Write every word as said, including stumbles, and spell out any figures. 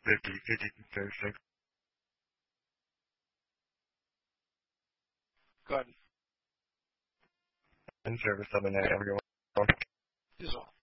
fifty, fifty, thirty-six. Go ahead. In service of the night, everyone. As well.